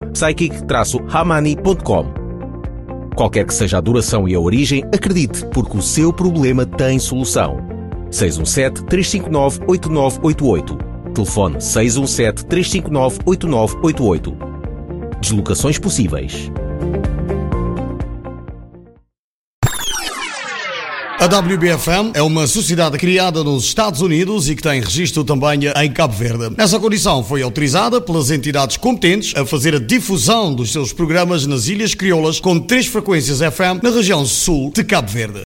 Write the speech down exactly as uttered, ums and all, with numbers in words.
psychic hamani ponto com. Qualquer que seja a duração e a origem, acredite, porque o seu problema tem solução. seis um sete, três cinco nove, oito nove oito oito. Telefone seis um sete, três cinco nove, oito nove oito oito. Deslocações possíveis. A W B F M é uma sociedade criada nos Estados Unidos e que tem registro também em Cabo Verde. Nessa condição foi autorizada pelas entidades competentes a fazer a difusão dos seus programas nas Ilhas Crioulas com três frequências F M na região sul de Cabo Verde.